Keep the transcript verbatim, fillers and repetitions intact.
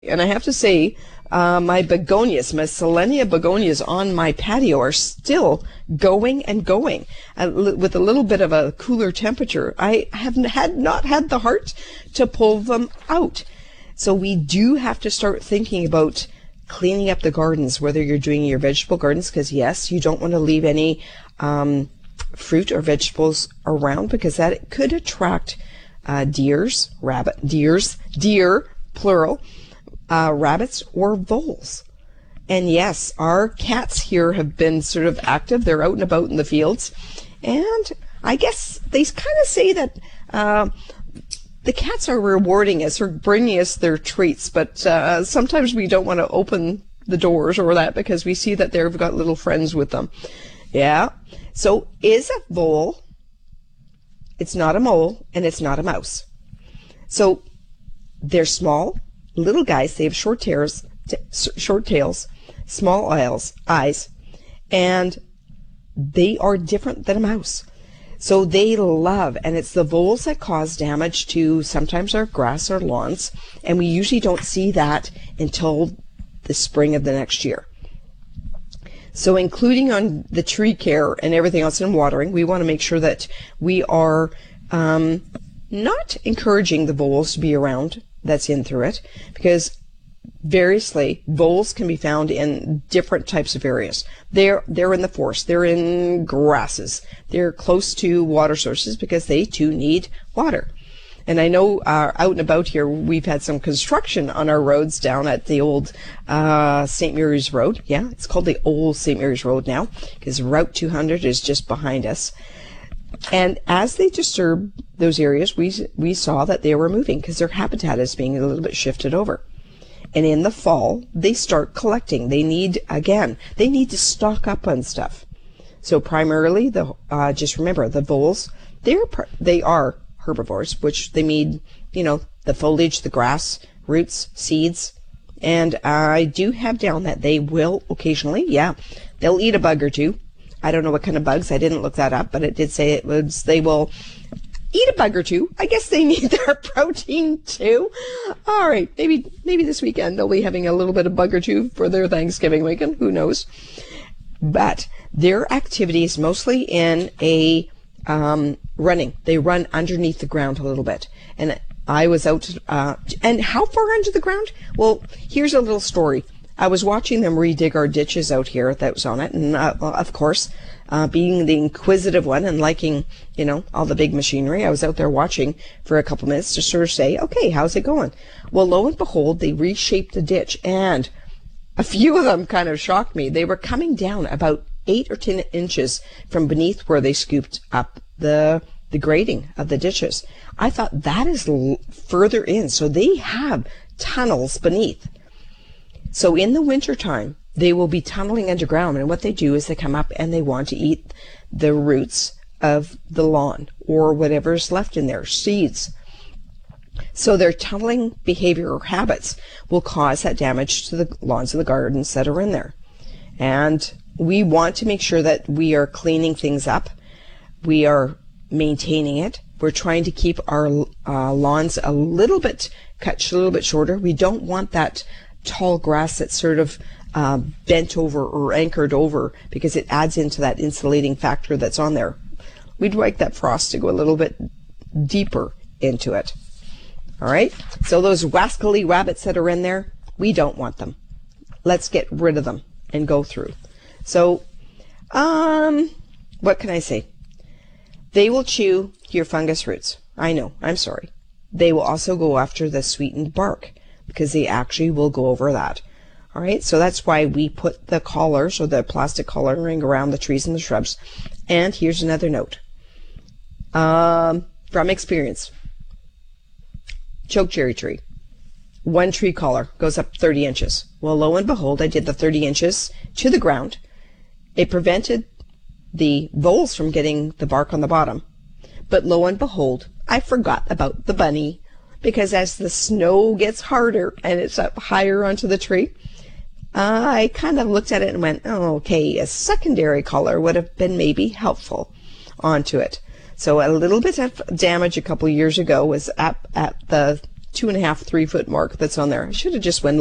And I have to say, uh, my begonias, my Selenia begonias on my patio are still going and going uh, with a little bit of a cooler temperature. I have had not had the heart to pull them out. So we do have to start thinking about cleaning up the gardens, whether you're doing your vegetable gardens, because yes, you don't want to leave any um, fruit or vegetables around, because that could attract uh, deers, rabbit, deers, deer, plural, Uh, rabbits or voles. And yes, our cats here have been sort of active. They're out and about in the fields. And I guess they kind of say that uh, the cats are rewarding us or bringing us their treats. But uh, sometimes we don't want to open the doors or that, because we see that they've got little friends with them. Yeah. So is a vole, it's not a mole, and it's not a mouse. So they're small little guys. They have short tails, t- short tails, small eyes, eyes, and they are different than a mouse. So they love, and it's the voles that cause damage to sometimes our grass or lawns, and we usually don't see that until the spring of the next year. So including on the tree care and everything else in watering, we want to make sure that we are um, not encouraging the voles to be around that's in through it, because variously voles can be found in different types of areas. They're they're in the forest, they're in grasses, they're close to water sources, because they too need water. And I know uh, out and about here we've had some construction on our roads down at the old uh, Saint Mary's Road. Yeah, it's called the old Saint Mary's Road now, because Route two hundred is just behind us. And as they disturb those areas, we we saw that they were moving, because their habitat is being a little bit shifted over. And in the fall, they start collecting. They need, again, they need to stock up on stuff. So primarily, the uh, just remember, the voles, they're they are herbivores, which they need, you know, the foliage, the grass, roots, seeds. And I do have down that they will occasionally, yeah, they'll eat a bug or two. I don't know what kind of bugs. I didn't look that up, but it did say it was, they will eat a bug or two. I guess they need their protein too. All right. Maybe, maybe this weekend they'll be having a little bit of bug or two for their Thanksgiving weekend. Who knows? But their activity is mostly in a, um, running. They run underneath the ground a little bit. And I was out, uh, and how far under the ground? Well, here's a little story. I was watching them redig our ditches out here that was on it, and uh, of course, uh, being the inquisitive one and liking, you know, all the big machinery, I was out there watching for a couple minutes to sort of say, okay, how's it going? Well, lo and behold, they reshaped the ditch, and a few of them kind of shocked me. They were coming down about eight or ten inches from beneath where they scooped up the the grading of the ditches. I thought that is l- further in, so they have tunnels beneath. So in the wintertime, they will be tunneling underground, and what they do is they come up and they want to eat the roots of the lawn or whatever's left in there, seeds. So their tunneling behavior or habits will cause that damage to the lawns and the gardens that are in there. And we want to make sure that we are cleaning things up. We are maintaining it. We're trying to keep our uh, lawns a little bit cut, a little bit shorter. We don't want that tall grass that's sort of uh, bent over or anchored over, because it adds into that insulating factor that's on there. We'd like that frost to go a little bit deeper into it. All right, so those wascally rabbits that are in there, we don't want them. Let's get rid of them and go through. So, um, what can I say? They will chew your fungus roots. I know, I'm sorry. They will also go after the sweetened bark, because they actually will go over that. All right, so that's why we put the collars or the plastic collaring around the trees and the shrubs. And here's another note. Um, from experience, chokecherry tree. One tree collar goes up thirty inches. Well, lo and behold, I did the thirty inches to the ground. It prevented the voles from getting the bark on the bottom. But lo and behold, I forgot about the bunny, because as the snow gets harder and it's up higher onto the tree, I kind of looked at it and went, oh, okay, a secondary collar would have been maybe helpful onto it. So a little bit of damage a couple years ago was up at the two and a half, three foot mark that's on there. I should have just went